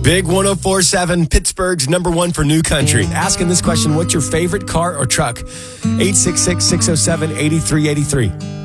Big 104.7, Pittsburgh's number one for new country. Asking this question, what's your favorite car or truck? 866-607-8383.